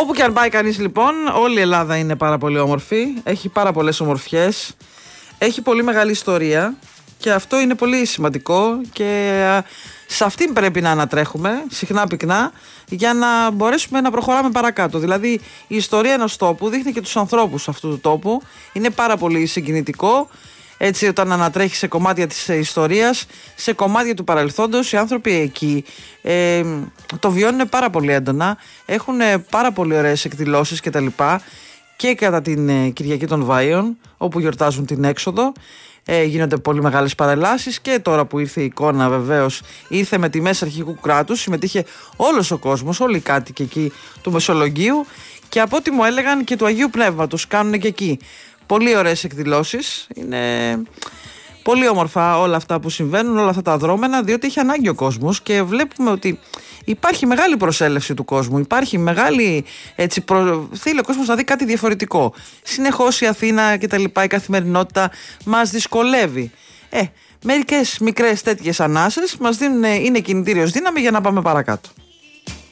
Όπου και αν πάει κανείς λοιπόν, όλη η Ελλάδα είναι πάρα πολύ όμορφη. Έχει πάρα πολλές ομορφιές. Έχει πολύ μεγάλη ιστορία. Και αυτό είναι πολύ σημαντικό. Και σε αυτήν πρέπει να ανατρέχουμε συχνά πυκνά για να μπορέσουμε να προχωράμε παρακάτω. Δηλαδή η ιστορία ενός τόπου δείχνει και τους ανθρώπους αυτού του τόπου. Είναι πάρα πολύ συγκινητικό. Έτσι, όταν ανατρέχει σε κομμάτια της ιστορίας, σε κομμάτια του παρελθόντος, οι άνθρωποι εκεί το βιώνουν πάρα πολύ έντονα. Έχουν πάρα πολύ ωραίες εκδηλώσεις κτλ. Και κατά την Κυριακή των Βάιων, όπου γιορτάζουν την έξοδο. Γίνονται πολύ μεγάλες παρελάσεις και τώρα που ήρθε η εικόνα, βεβαίως ήρθε με τιμές αρχικού κράτους, συμμετείχε όλος ο κόσμος, όλοι οι κάτοικοι εκεί του Μεσολογγίου και από ό,τι μου έλεγαν και του Αγίου Πνεύματος κάνουν και εκεί πολύ ωραίες εκδηλώσεις. Είναι πολύ όμορφα όλα αυτά που συμβαίνουν, όλα αυτά τα δρόμενα, διότι έχει ανάγκη ο κόσμος και βλέπουμε ότι υπάρχει μεγάλη προσέλευση του κόσμου. Υπάρχει μεγάλη. Θέλει ο κόσμος να δει κάτι διαφορετικό. Συνεχώς η Αθήνα και τα λοιπά, η καθημερινότητα μας δυσκολεύει. Μερικές μικρές τέτοιες ανάσες μας δίνουν, είναι κινητήριος δύναμη για να πάμε παρακάτω.